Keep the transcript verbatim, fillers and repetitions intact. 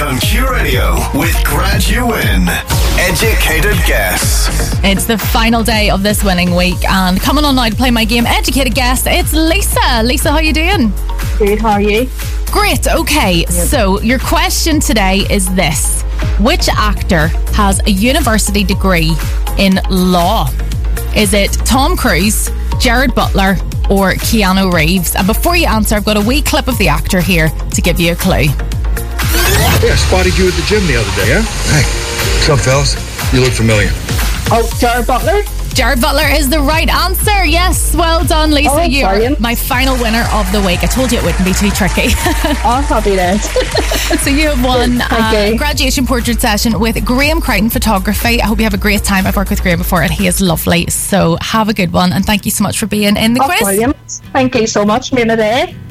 on Q Radio with Grad You Win. Educated Guess. It's the final day of this winning week, and coming on now to play my game, Educated Guess, it's Lisa. Lisa, how you doing? Good, how are you? Great, okay. Yep. So your question today is this. Which actor has a university degree in law? Is it Tom Cruise, Jared Butler, or Keanu Reeves? And before you answer, I've got a wee clip of the actor here to give you a clue. Yeah, I spotted you at the gym the other day, yeah? Hey, what's up, fellas? You look familiar. Oh, Jared Butler? Jared Butler is the right answer. Yes, well done, Lisa. Oh, you are my final winner of the week. I told you it wouldn't be too tricky. Oh, happy days. So you have won a graduation portrait session with Graham Crichton Photography. I hope you have a great time. I've worked with Graham before and he is lovely. So have a good one, and thank you so much for being in the oh, quiz. Brilliant. Thank you so much, Mina Day.